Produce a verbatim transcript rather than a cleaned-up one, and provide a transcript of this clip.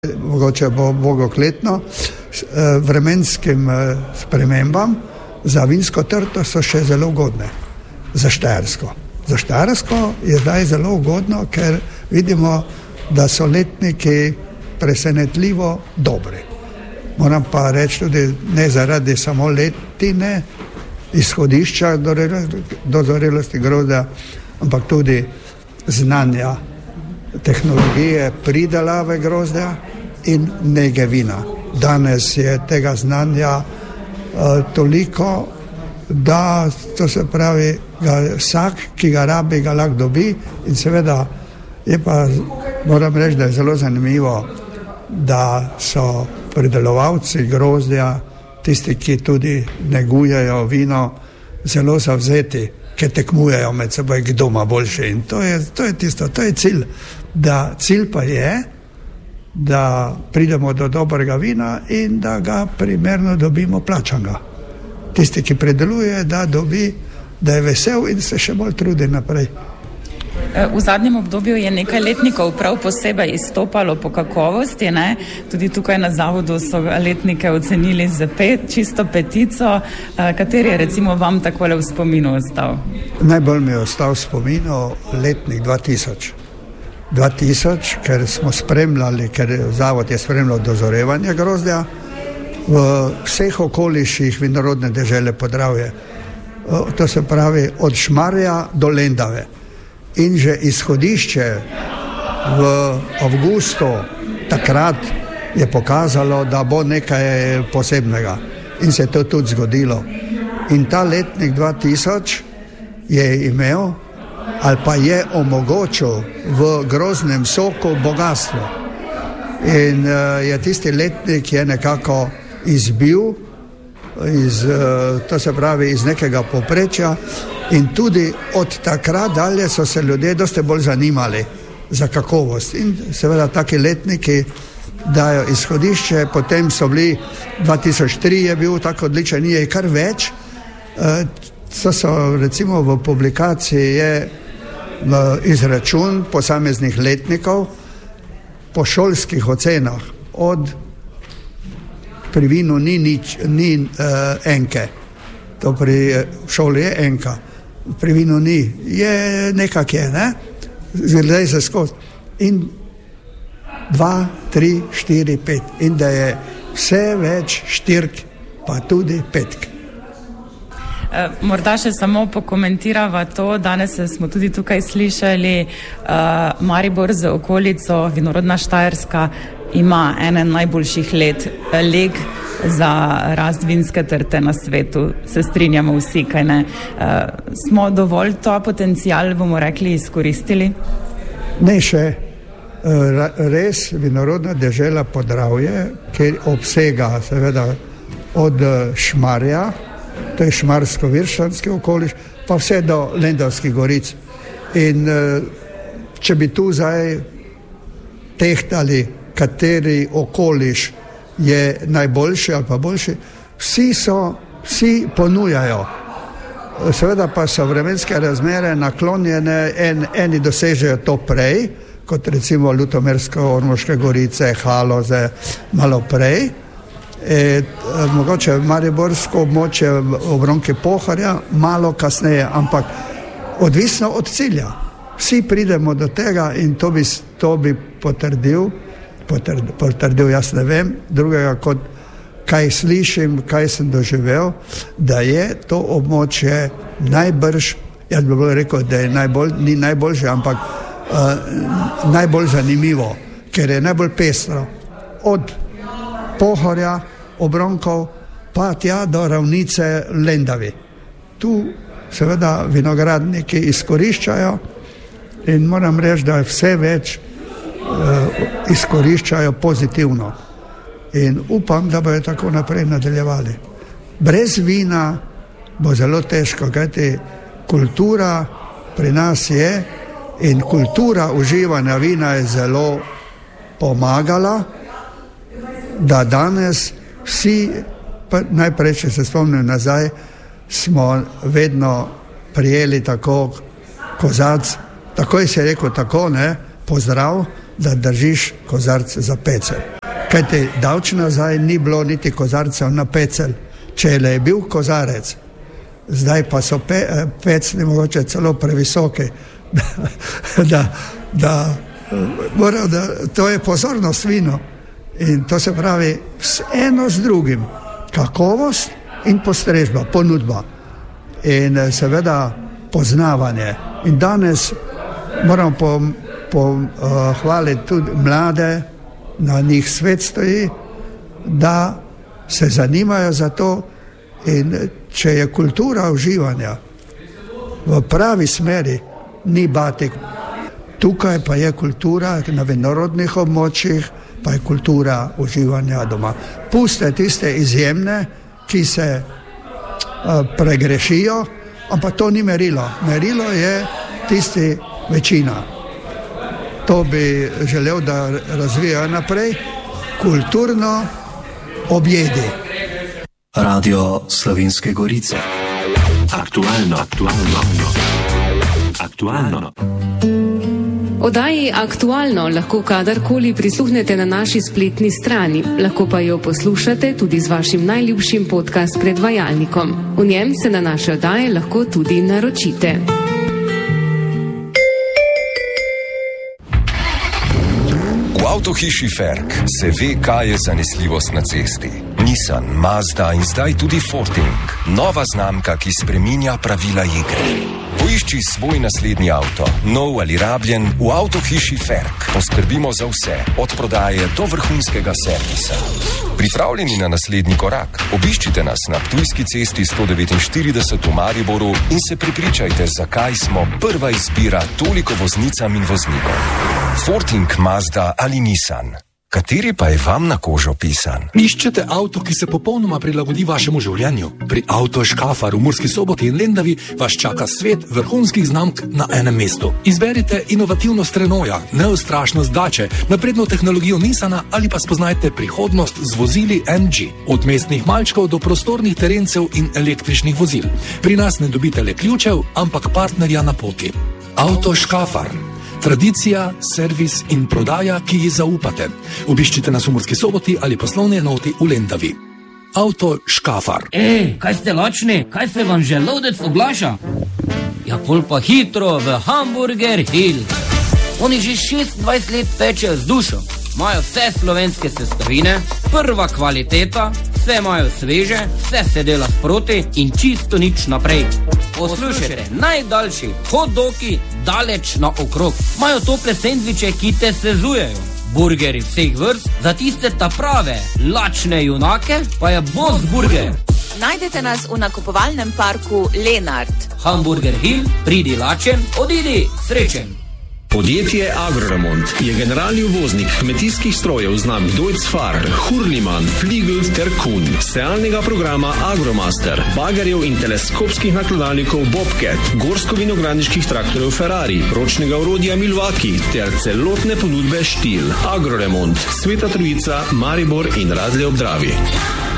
mogoče bo bogokletno, vremenskim spremembam za vinsko trto so še zelo ugodne. Za Štajersko. Za Štajersko je zdaj zelo ugodno, ker vidimo, da so letniki presenetljivo dobri. Moram pa reči tudi ne zaradi samo letine, izhodišča do, do zorelosti grozdja, ampak tudi znanja, tehnologije pridelave grozdja in nege vina. Danes je tega znanja uh, toliko, da to se pravi, ga vsak, ki ga rabi, ga lahko dobi in seveda je pa, moram reči, da je zelo zanimivo, da so pridelovalci grozdja, tisti, ki tudi negujejo vino, zelo zavzeti, ki tekmujejo med seboj, kdo ima boljše. In to je, to je tisto, to je cilj. Da cilj pa je, da pridemo do dobrega vina in da ga primerno dobimo plačanga. Tisti, ki predeluje, da dobi, da je vesel in se še bolj trudi naprej. V zadnjem obdobju je nekaj letnikov prav posebej izstopalo po kakovosti, ne? Tudi tukaj na zavodu so letnike ocenili za pet, čisto petico. Kateri je recimo vam takole v spominu ostal? Najbolj mi je ostal v spominu letnik dva tisoč. dva tisoč, ker smo spremljali, ker zavod je spremljal dozorevanje grozdja v vseh okoliših vinorodne dežele Podravje. To se pravi od Šmarja do Lendave. In že izhodišče v avgustu takrat je pokazalo, da bo nekaj posebnega. In se je to tudi zgodilo. In ta letnik dva tisoč je imel ali pa je omogočil v grozdnem soku bogatstvo. In uh, je tisti letnik je nekako izbil, iz, uh, to se pravi iz nekega povprečja. In tudi od takrat dalje so se ljudje dosti bolj zanimali za kakovost. In seveda taki letniki dajo izhodišče, potem so bili, dva tisoč tri je bil tako odličen, je kar več. To so recimo v publikaciji je izračun posameznih letnikov po šolskih ocenah. Od pri vinu ni, nič, ni uh, enke, to pri šoli je enka. Pri vinu ni, je nekak je, ne? Zdaj se skozi. In dva, tri, štiri, pet. In da je vse več štirk, pa tudi petk. E, morda še samo pokomentirava to, danes smo tudi tukaj slišali, uh, Maribor z okolico, vinorodna Štajerska, ima ene najboljših let, leg za rast vinske trte na svetu, se strinjamo vsi, kaj ne. Uh, smo dovolj to potencial, bomo rekli, izkoristili? Ne še. Uh, res vinorodna dežela Podravje, ki obsega seveda od Šmarja, to je šmarsko-virštanski okoliš, pa vse do Lendavskih goric. In uh, če bi tu zdaj tehtali, kateri okoliš je najboljši ali pa boljši, vsi so, vsi ponujajo. Seveda pa so vremenske razmere naklonjene, en, eni dosežejo to prej, kot recimo Ljutomersko-Ormoške gorice, Haloze, malo prej. E, mogoče mariborsko območje obronke Pohorja, malo kasneje, ampak odvisno od cilja. Vsi pridemo do tega in to bi, to bi potrdil, potrdil, potrdil, jaz ne vem, drugega kot kaj slišim, kaj sem doživel, da je to območje najbrž, jaz bi bolj rekel, da je najbolj, ni najboljše, ampak uh, najbolj zanimivo, ker je najbolj pestro. Od Pohorja, obronkov, pa tja do ravnice Lendavi. Tu seveda vinogradniki izkoriščajo in moram reči, da vse več uh, izkoriščajo pozitivno. In upam, da bojo tako naprej nadaljevali. Brez vina bo zelo težko, kajti kultura pri nas je in kultura uživanja vina je zelo pomagala, da danes vsi, najprej, če se spomnim nazaj, smo vedno prijeli tako kozac, takoj se je rekel tako, ne, pozdrav, da držiš kozarc za pecelj. Kajti davč nazaj ni bilo niti kozarcev na pecelj, če je bil kozarec, zdaj pa so pe, pecni mogoče celo previsoki, da, da, da, morajo, da to je pozornost vino in to se pravi s eno z drugim, kakovost in postrežba, ponudba in seveda poznavanje. In danes moram pohvaliti po, uh, tudi mlade, na njih svet stoji, da se zanimajo za to in če je kultura uživanja v pravi smeri, ni batik. Tukaj pa je kultura na vinorodnih območjih, pa je kultura uživanja doma. Puste tiste izjemne, ki se uh, pregrešijo, ampak to ni merilo. Merilo je tisti večina. To bi želel, da razvijajo naprej. Kulturno objedi. Radio Slovenske Gorice. Aktualno, aktualno, aktualno. Oddaji Aktualno lahko kadarkoli prisluhnete na naši spletni strani, lahko pa jo poslušate tudi z vašim najljubšim podcast predvajalnikom. V njem se na naše oddaje lahko tudi naročite. V avtohiši Ferg se ve, kaj je zanesljivost na cesti. Nissan, Mazda in zdaj tudi Forting. Nova znamka, ki spreminja pravila igre. Poišči svoj naslednji avto, nov ali rabljen, v avtohiši Ferg. Poskrbimo za vse, od prodaje do vrhunskega servisa. Pripravljeni na naslednji korak? Obiščite nas na Ptujski cesti sto devetinštirideset v Mariboru in se prepričajte, zakaj smo prva izbira toliko voznicam in voznikom. Forting, Mazda ali Nissan. Kateri pa je vam na kožo pisan? Iščete avto, ki se popolnoma prilagodi vašemu življenju? Pri Auto Škafar v Murski Soboti in Lendavi vas čaka svet vrhunskih znamk na enem mestu. Izberite inovativnost Renaulta, neustrašnost Dače, napredno tehnologijo Nissana ali pa spoznajte prihodnost z vozili M G. Od mestnih malčkov do prostornih terencev in električnih vozil. Pri nas ne dobite le ključev, ampak partnerja na poti. Auto Škafar. Tradicija, servis in prodaja, ki ji zaupate. Obiščite nas v Murski Soboti ali poslovni enoti v Lendavi. Auto Škafar. Ej, kaj ste lačni? Kaj se vam želodec oglaša? Ja, pol pa hitro v Hamburger Hill. Oni že šestindvajset let pečejo z dušo. Imajo vse slovenske sestavine, prva kvaliteta, vse imajo sveže, vse se dela sproti in čisto nič naprej. Poslušajte, najdaljši hot dogi daleč na okrog. Imajo tople sendviče, ki te sezujejo. Burgeri vseh vrst, za tiste ta prave, lačne junake, pa je Boss Burger. Najdete nas v nakupovalnem parku Lenart. Hamburger Hill, pridi lačen, odidi srečen. Podjetje Agroremont je generalni uvoznik kmetijskih strojev znamk Deutz-Fahr, Hurlimann, Fliegl ter Kuhn, sejalnega programa Agromaster, bagerjev in teleskopskih nakladalnikov Bobcat, gorsko-vinogradniških traktorjev Ferrari, ročnega orodja Milwaukee ter celotne ponudbe Stihl. Agroremont, Sveta Trojica, Maribor in Radlje ob Dravi.